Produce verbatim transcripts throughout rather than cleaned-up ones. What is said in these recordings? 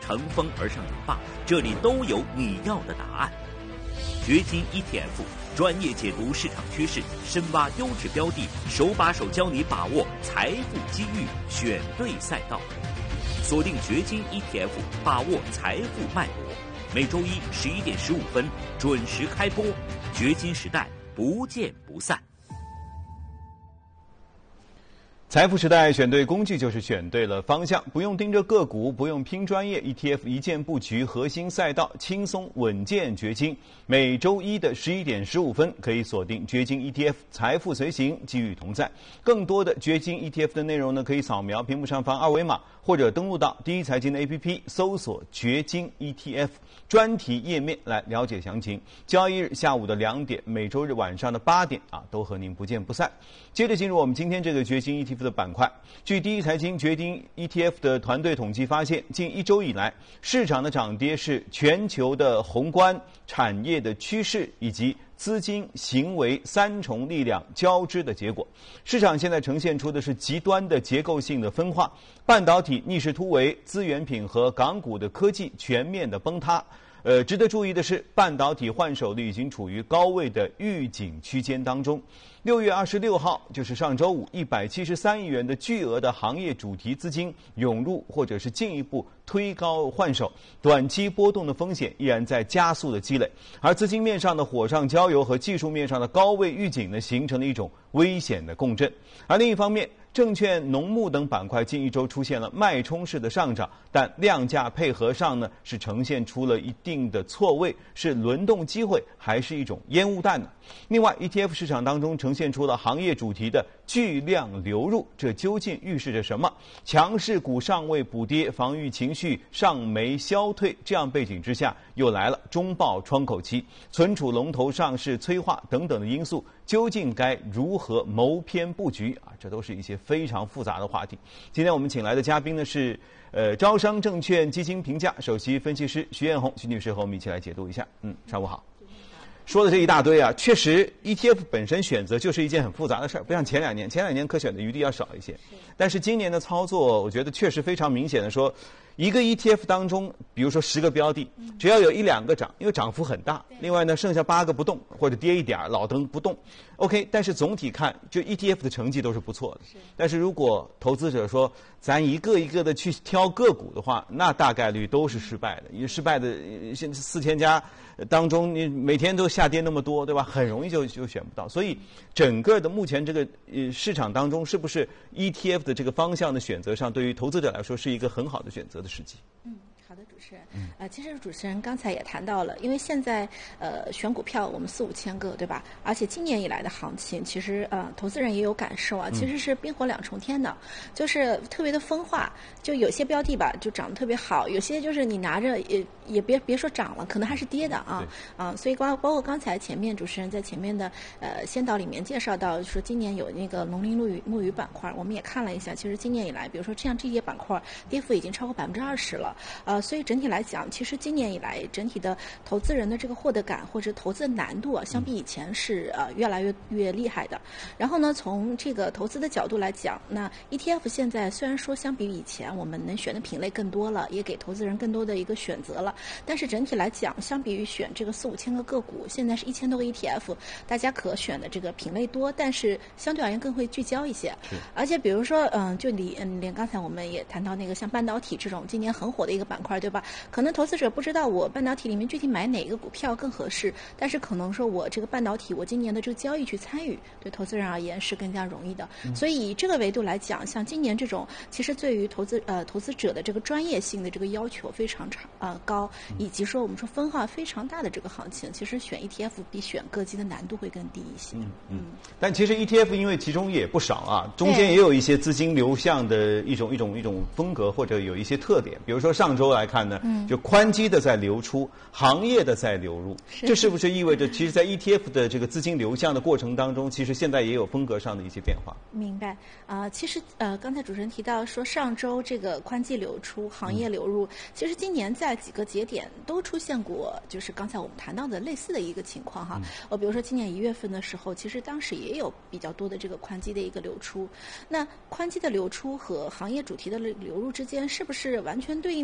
乘风而上的霸，这里都有你要的答案。掘金 E T F 专业解读市场趋势，深挖优质标的，手把手教你把握财富机遇，选对赛道。锁定掘金 E T F， 把握财富脉搏。每周一十一点十五分准时开播，掘金时代不见不散。 财富时代选对工具就是选对了方向，不用盯着个股，不用拼专业 ，E T F 一键布局核心赛道，轻松稳健掘金。每周一的十一点十五分可以锁定掘金 E T F， 财富随行，机遇同在。更多的掘金 E T F 的内容呢，可以扫描屏幕上方二维码，或者登录到第一财经的 A P P， 搜索掘金 E T F 专题页面来了解详情。交易日下午的两点，每周日晚上的八点啊，都和您不见不散。接着进入我们今天这个掘金 E T F。的板块，据第一财经掘金 E T F 的团队统计发现，近一周以来，市场的涨跌是全球的宏观、产业的趋势以及资金行为三重力量交织的结果。市场现在呈现出的是极端的结构性的分化，半导体逆势突围，资源品和港股的科技全面的崩塌。呃，值得注意的是，半导体换手率已经处于高位的预警区间当中。六月二十六号，就是上周五，一百七十三亿元的巨额的行业主题资金涌入，或者是进一步推高换手，短期波动的风险依然在加速的积累。而资金面上的火上浇油和技术面上的高位预警呢，形成了一种危险的共振。而另一方面，证券、农牧等板块近一周出现了脉冲式的上涨，但量价配合上呢是呈现出了一定的错位，是轮动机会还是一种烟雾弹呢？另外 ，E T F 市场当中呈现出了行业主题的巨量流入，这究竟预示着什么？强势股尚未补跌，防御情绪尚没消退，这样背景之下，又来了中报窗口期，存储龙头上市催化等等的因素，究竟该如何谋篇布局啊？这都是一些非常复杂的话题。今天我们请来的嘉宾呢是呃招商证券基金评价首席分析师徐艳红徐女士，和我们一起来解读一下。嗯，上午好。说的这一大堆啊，确实 E T F 本身选择就是一件很复杂的事儿，不像前两年，前两年可选的余地要少一些。但是今年的操作，我觉得确实非常明显的说，一个 E T F 当中，比如说十个标的，只要有一两个涨，因为涨幅很大，另外呢，剩下八个不动或者跌一点，老登不动 ，OK。但是总体看，就 E T F 的成绩都是不错的。但是如果投资者说咱一个一个的去挑个股的话，那大概率都是失败的，因为失败的现在四千家当中，你每天都下跌那么多，对吧？很容易就就选不到。所以整个的目前这个呃市场当中，是不是 E T F 的这个方向的选择上，对于投资者来说是一个很好的选择的时机？ 嗯。好的，主持人，呃，其实主持人刚才也谈到了，因为现在呃选股票我们四五千个，对吧？而且今年以来的行情，其实呃投资人也有感受啊，其实是冰火两重天的，就是特别的分化，就有些标的吧就涨得特别好，有些就是你拿着也也别别说涨了，可能还是跌的啊啊，所以包包括刚才前面主持人在前面的呃先导里面介绍到说今年有那个农林牧渔牧渔板块，我们也看了一下，其实今年以来，比如说像这些板块跌幅已经超过百分之二十了，呃。所以整体来讲，其实今年以来整体的投资人的这个获得感或者投资的难度啊，相比以前是呃越来越越厉害的。然后呢，从这个投资的角度来讲，那 E T F 现在虽然说相比以前我们能选的品类更多了，也给投资人更多的一个选择了，但是整体来讲，相比于选这个四五千个个股，现在是一千多个 E T F， 大家可选的这个品类多，但是相对而言更会聚焦一些。而且比如说，嗯，就你嗯，连刚才我们也谈到那个像半导体这种今年很火的一个板块。对吧？可能投资者不知道我半导体里面具体买哪个股票更合适，但是可能说我这个半导体我今年的这个交易去参与，对投资人而言是更加容易的。嗯、所以以这个维度来讲，像今年这种其实对于投资呃投资者的这个专业性的这个要求非常长呃高，以及说我们说分化非常大的这个行情，其实选 E T F 比选个基的难度会更低一些。 嗯嗯。但其实 E T F 因为其中也不少啊，中间也有一些资金流向的一种一种一种风格或者有一些特点，比如说上周来看呢，嗯、就宽基的在流出，行业的在流入，这是不是意味着，其实，在 E T F 的这个资金流向的过程当中，其实现在也有风格上的一些变化？ 明白啊、呃，其实呃，刚才主持人提到说，上周这个宽基流出，行业流入，嗯、其实今年在几个节点都出现过，就是刚才我们谈到的类似的一个情况哈。呃、嗯，比如说今年一月份的时候，其实当时也有比较多的这个宽基的一个流出，那宽基的流出和行业主题的流入之间，是不是完全对应那个关系？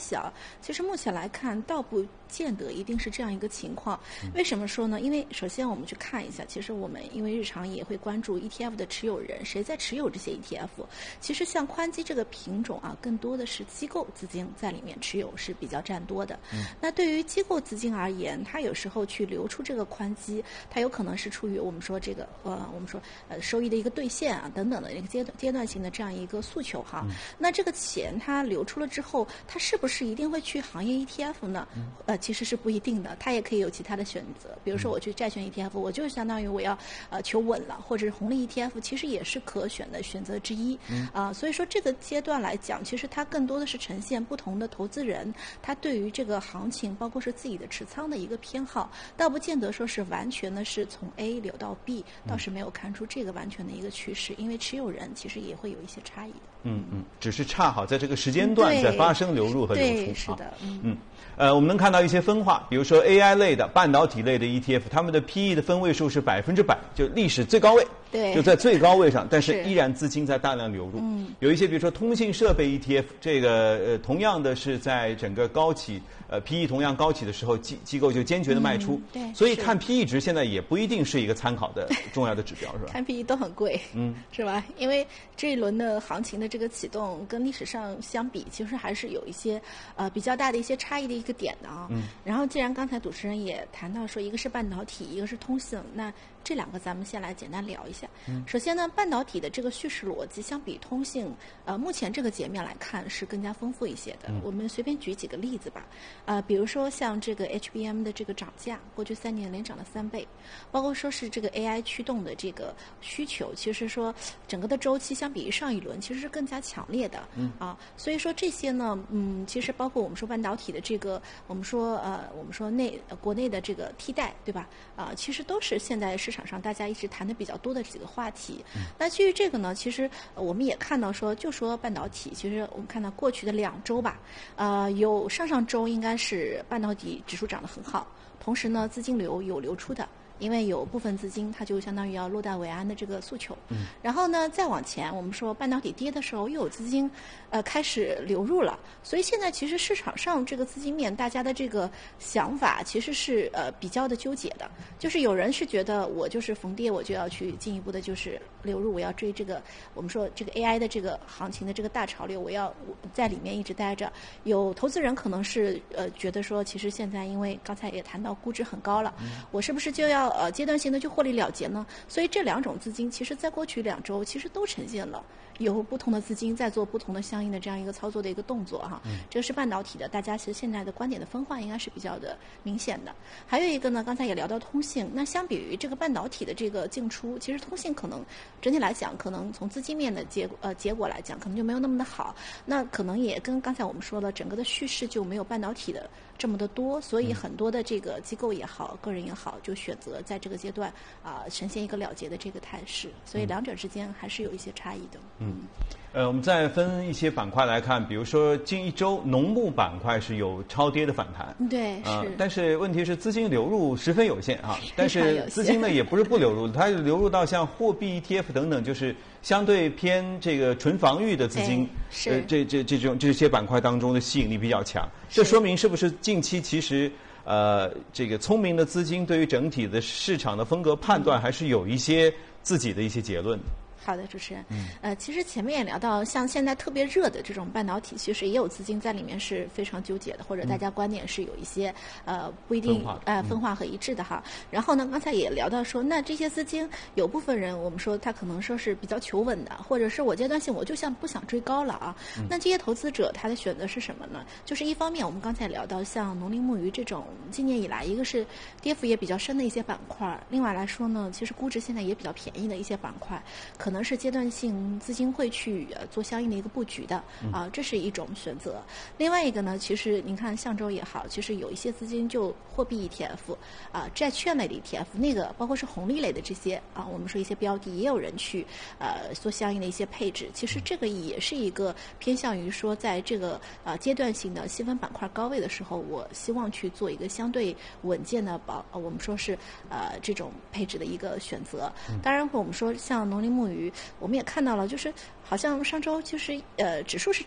析啊，其实目前来看倒不见得一定是这样一个情况。为什么说呢？因为首先我们去看一下，其实我们因为日常也会关注 E T F 的持有人，谁在持有这些 E T F。其实像宽基这个品种啊，更多的是机构资金在里面持有是比较占多的。嗯、那对于机构资金而言，它有时候去流出这个宽基，它有可能是出于我们说这个呃，我们说呃收益的一个兑现啊等等的一个阶段阶段性的这样一个诉求哈。嗯、那这个钱它流出了之后，它是不是一定会去行业 E T F 呢？嗯、呃，其实是不一定的，它也可以有其他的选择。比如说我去债券 E T F， 我就相当于我要呃求稳了，或者是红利 E T F， 其实也是可选的选择之一。嗯、啊、呃，所以说这个阶段来讲，其实它更多的是呈现不同的投资人他对于这个行情，包括是自己的持仓的一个偏好，倒不见得说是完全的是从 A 流到 B， 倒是没有看出这个完全的一个趋势，因为持有人其实也会有一些差异的。 嗯嗯，只是恰好在这个时间段在发生流入和流出。 对，是的，嗯嗯，呃，我们能看到一些分化，比如说 A I 类的、半导体类的 E T F， 他们的 P E 的分位数是百分之百，就历史最高位， 对， 就在最高位上，但是依然资金在大量流入。嗯，有一些比如说通信设备 E T F， 这个呃同样的是在整个高企呃 P E 同样高企的时候，机机构就坚决的卖出。 嗯、对， 所以看 P E 值现在也不一定是一个参考的重要的指标，是吧？ 看 P E 都很贵，嗯，是吧？因为这一轮的行情的这个启动跟历史上相比，其实还是有一些呃比较大的一些差异的一个点的啊。嗯。然后，既然刚才主持人也谈到说，一个是半导体，一个是通信，那这两个咱们先来简单聊一下。嗯。首先呢，半导体的这个叙事逻辑相比通信，呃，目前这个截面来看是更加丰富一些的。嗯、我们随便举几个例子吧。呃，比如说像这个 H B M 的这个涨价，过去三年连涨了三倍，包括说是这个 A I 驱动的这个需求，其实说整个的周期相比于上一轮其实是更加强烈的。嗯。啊，所以说这些呢，嗯，其实包括我们说半导体的这个，我们说呃，我们说内、呃、国内的这个替代，对吧？啊、呃，其实都是现在市场上大家一直谈的比较多的几个话题。嗯、那基于这个呢，其实、呃、我们也看到说，就说半导体，其实我们看到过去的两周吧，呃，有上上周应该是半导体指数涨得很好，同时呢，资金流有流出的。因为有部分资金，它就相当于要落袋为安的这个诉求。嗯。然后呢，再往前，我们说半导体跌的时候，又有资金，呃，开始流入了。所以现在其实市场上这个资金面，大家的这个想法其实是呃比较的纠结的。就是有人是觉得我就是逢跌我就要去进一步的，就是流入，我要追这个我们说这个 A I 的这个行情的这个大潮流，我要在里面一直待着。有投资人可能是呃觉得说，其实现在因为刚才也谈到估值很高了，嗯、我是不是就要呃阶段性的去获利了结呢？所以这两种资金其实在过去两周其实都呈现了有不同的资金在做不同的相应的这样一个操作的一个动作哈。嗯、这个是半导体的，大家其实现在的观点的分化应该是比较的明显的。还有一个呢，刚才也聊到通信，那相比于这个半导体的这个进出，其实通信可能整体来讲，可能从资金面的结呃结果来讲，可能就没有那么的好。那可能也跟刚才我们说的整个的叙事就没有半导体的这么的多，所以很多的这个机构也好，个人也好，就选择在这个阶段啊、呃、呈现一个了结的这个态势，所以两者之间还是有一些差异的。 嗯，呃，我们再分一些板块来看，比如说近一周农牧板块是有超跌的反弹， 对， 呃、 是。 但是问题是资金流入十分有限啊，但是资金呢也不是不流入，它流入到像货币 E T F 等等，就是相对偏这个纯防御的资金，呃，这这这种这些板块当中的吸引力比较强，这说明是不是近期其实？呃，这个聪明的资金对于整体的市场的风格判断还是有一些自己的一些结论。 好的，主持人。嗯。呃，其实前面也聊到，像现在特别热的这种半导体，其实也有资金在里面是非常纠结的，或者大家观点是有一些、嗯、呃不一定呃分化和一致的哈。嗯、然后呢，刚才也聊到说，那这些资金有部分人，我们说他可能说是比较求稳的，或者是我阶段性我就像不想追高了啊。嗯、那这些投资者他的选择是什么呢？就是一方面我们刚才聊到像农林牧渔这种今年以来一个是跌幅也比较深的一些板块，另外来说呢，其实估值现在也比较便宜的一些板块，可能可能是阶段性资金会去呃做相应的一个布局的啊，这是一种选择。另外一个呢，其实您看上周也好，其实有一些资金就货币 E T F 啊、债券类的 E T F， 那个包括是红利类的这些啊，我们说一些标的也有人去呃做相应的一些配置。其实这个也是一个偏向于说，在这个呃阶段性的细分板块高位的时候，我希望去做一个相对稳健的保，呃、我们说是呃这种配置的一个选择。当然，我们说像农林牧渔。我们也看到了，就是好像上周就是呃指数是涨，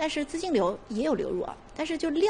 但是资金流也有流入啊，但是就量